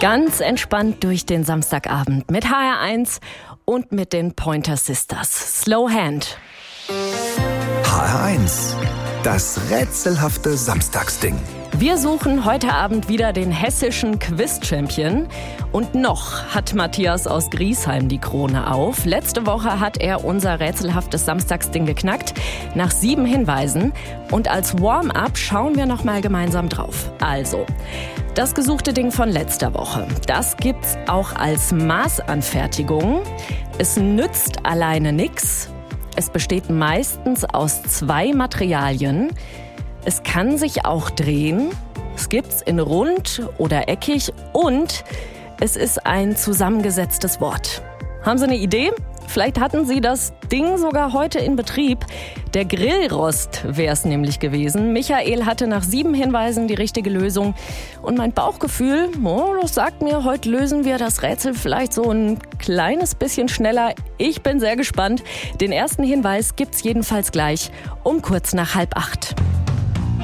Ganz entspannt durch den Samstagabend mit HR1 und mit den Pointer Sisters. Slow Hand. HR1, das rätselhafte Samstagsding. Wir suchen heute Abend wieder den hessischen Quiz-Champion. Und noch hat Matthias aus Griesheim die Krone auf. Letzte Woche hat er unser rätselhaftes Samstagsding geknackt, nach 7 Hinweisen. Und als Warm-up schauen wir noch mal gemeinsam drauf. Also, das gesuchte Ding von letzter Woche, das gibt's auch als Maßanfertigung. Es nützt alleine nix. Es besteht meistens aus 2 Materialien. Es kann sich auch drehen. Es gibt's in rund oder eckig und es ist ein zusammengesetztes Wort. Haben Sie eine Idee? Vielleicht hatten Sie das Ding sogar heute in Betrieb. Der Grillrost wäre es nämlich gewesen. Michael hatte nach 7 Hinweisen die richtige Lösung. Und mein Bauchgefühl, das sagt mir, heute lösen wir das Rätsel vielleicht so ein kleines bisschen schneller. Ich bin sehr gespannt. Den ersten Hinweis gibt's jedenfalls gleich um kurz nach 7:30.